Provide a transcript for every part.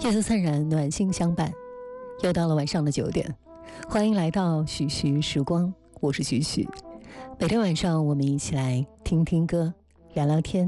夜色灿然，暖心相伴。又到了晚上的9点，欢迎来到徐徐时光，我是徐徐。每天晚上我们一起来听听歌，聊聊天。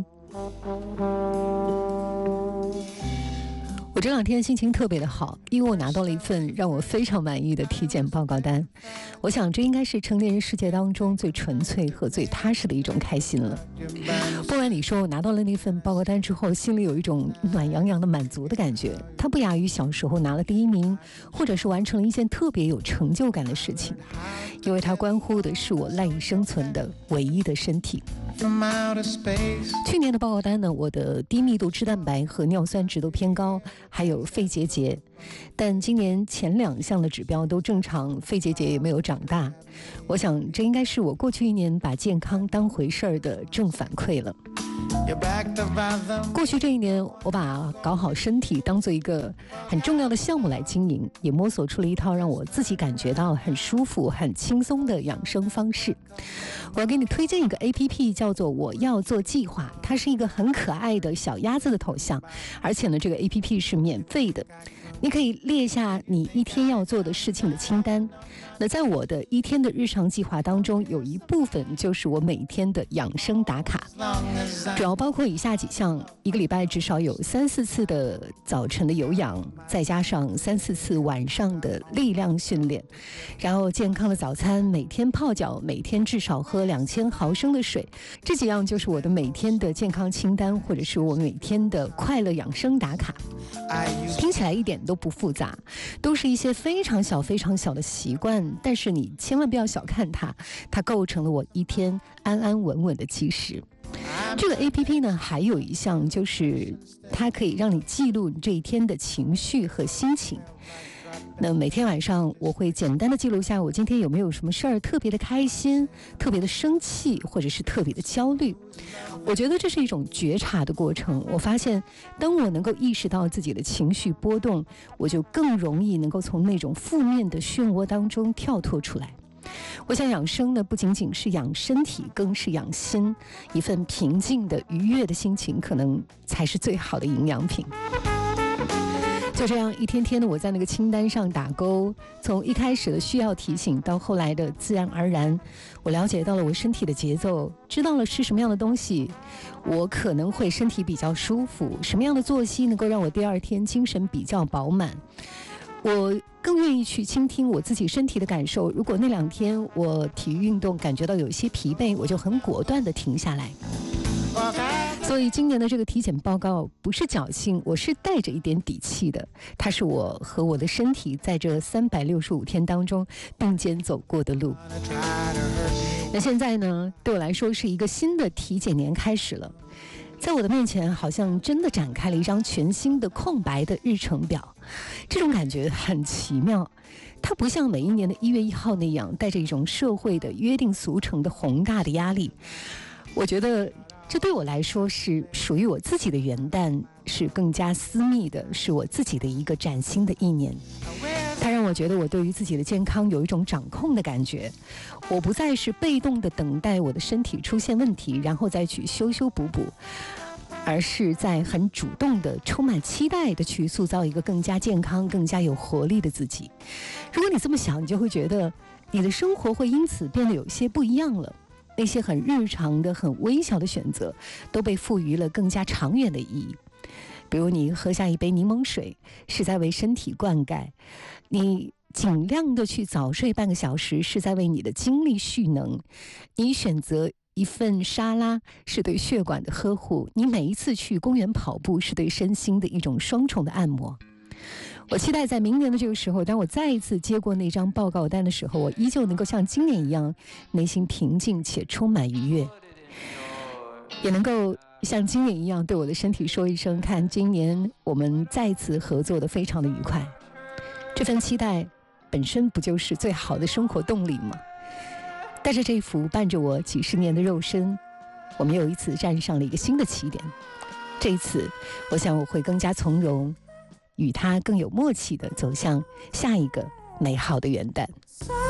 我这两天心情特别的好，因为我拿到了一份让我非常满意的体检报告单。我想这应该是成年人世界当中最纯粹和最踏实的一种开心了。不瞒你说，我拿到了那份报告单之后，心里有一种暖洋洋的满足的感觉。它不亚于小时候拿了第1名，或者是完成了一件特别有成就感的事情，因为它关乎的是我赖以生存的唯一的身体。去年的报告单呢，我的低密度脂蛋白和尿酸值都偏高，还有肺结节，但今年前2项的指标都正常，肺结节也没有长大。我想这应该是我过去1年把健康当回事儿的正反馈了。过去这1年，我把搞好身体当做一个很重要的项目来经营，也摸索出了一套让我自己感觉到很舒服、很轻松的养生方式。我要给你推荐一个 APP， 叫做我要做计划，它是一个很可爱的小鸭子的头像，而且呢，这个 APP 是免费的。你可以列下你一天要做的事情的清单。那在我的1天的日常计划当中，有一部分就是我每天的养生打卡，主要包括以下几项：一个礼拜至少有3-4次的早晨的有氧，再加上3-4次晚上的力量训练，然后健康的早餐，每天泡脚，每天至少喝2000毫升的水。这几样就是我的每天的健康清单，或者是我每天的快乐养生打卡。听起来一点都不复杂，都是一些非常小非常小的习惯，但是你千万不要小看它，它构成了我1天安安稳稳的基石。这个 APP 呢，还有一项就是它可以让你记录你这一天的情绪和心情。那每天晚上我会简单的记录下我今天有没有什么事儿特别的开心、特别的生气，或者是特别的焦虑。我觉得这是一种觉察的过程。我发现当我能够意识到自己的情绪波动，我就更容易能够从那种负面的漩涡当中跳脱出来。我想养生呢，不仅仅是养身体，更是养心。一份平静的愉悦的心情，可能才是最好的营养品。就这样一天天的我在那个清单上打勾，从一开始的需要提醒，到后来的自然而然，我了解到了我身体的节奏，知道了吃什么样的东西我可能会身体比较舒服，什么样的作息能够让我第2天精神比较饱满。我更愿意去倾听我自己身体的感受，如果那2天我体育运动感觉到有一些疲惫，我就很果断地停下来。所以今年的这个体检报告不是侥幸，我是带着一点底气的，它是我和我的身体在这365天当中并肩走过的路。那现在呢，对我来说是一个新的体检年开始了，在我的面前好像真的展开了一张全新的空白的日程表，这种感觉很奇妙。它不像每1年的1月1号那样带着一种社会的约定俗成的宏大的压力。我觉得这对我来说是属于我自己的元旦，是更加私密的，是我自己的一个崭新的1年。它让我觉得我对于自己的健康有一种掌控的感觉，我不再是被动的等待我的身体出现问题，然后再去修修补补，而是在很主动的、充满期待的去塑造一个更加健康、更加有活力的自己。如果你这么想，你就会觉得你的生活会因此变得有些不一样了。那些很日常的、很微小的选择，都被赋予了更加长远的意义。比如你喝下一杯柠檬水，是在为身体灌溉；你尽量的去早睡半个小时，是在为你的精力蓄能；你选择一份沙拉，是对血管的呵护；你每一次去公园跑步，是对身心的一种双重的按摩。我期待在明年的这个时候，当我再一次接过那张报告单的时候，我依旧能够像今年一样，内心平静且充满愉悦，也能够像今年一样对我的身体说一声，看今年我们再次合作的非常的愉快。这份期待本身不就是最好的生活动力吗？带着这副伴着我几十年的肉身，我们又一次站上了一个新的起点。这一次我想我会更加从容，与他更有默契地走向下一个美好的元旦。